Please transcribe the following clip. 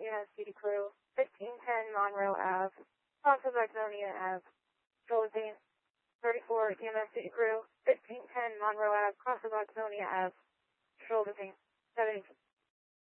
EMS City Crew, 1510 Monroe Ave, Plaza Bartonia Ave, Philippines. 34 EMS City Crew, 1510 Monroe Ave, Plaza Bartonia Ave, Philippines. 70.